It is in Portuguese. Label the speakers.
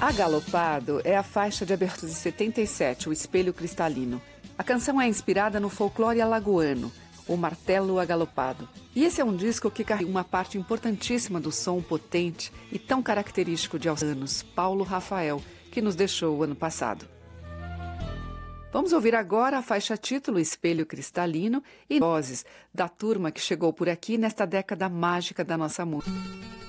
Speaker 1: Agalopado é a faixa de abertura de 77, O Espelho Cristalino. A canção é inspirada no folclore alagoano, O Martelo Agalopado. E esse é um disco que carrega uma parte importantíssima do som potente e tão característico de aos anos, Paulo Rafael, que nos deixou o ano passado. Vamos ouvir agora a faixa título Espelho Cristalino e vozes da turma que chegou por aqui nesta década mágica da nossa música.